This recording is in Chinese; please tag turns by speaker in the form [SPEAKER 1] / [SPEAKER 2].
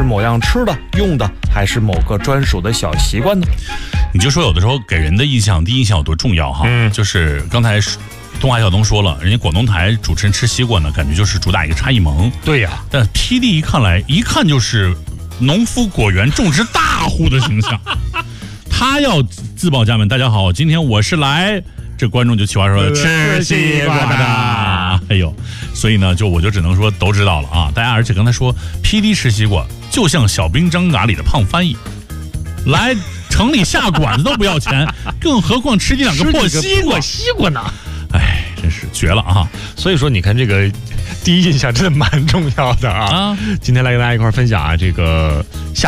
[SPEAKER 1] 某样吃的、用的，还是某个专属的小习惯呢？
[SPEAKER 2] 你就说有的时候给人的印象，第一印象有多重要哈？就是刚才东华小东说了，人家广东台主持人吃西瓜呢，感觉就是主打一个差异萌。
[SPEAKER 1] 对呀，
[SPEAKER 2] 但 PD 一看就是农夫果园种植大户的形象。他要自报家门，大家好，今天我是来，这观众就奇葩说吃西瓜的。哎呦，所以呢，我就只能说都知道了啊，大家。而且刚才说 PD 吃西瓜，就像小兵张嘎里的胖翻译，来城里下馆子都不要钱，更何况吃这两个破西
[SPEAKER 1] 瓜呢？
[SPEAKER 2] 哎，真是绝了啊！
[SPEAKER 1] 所以说，你看这个第一印象真的蛮重要的啊。今天来跟大家一块分享啊，这个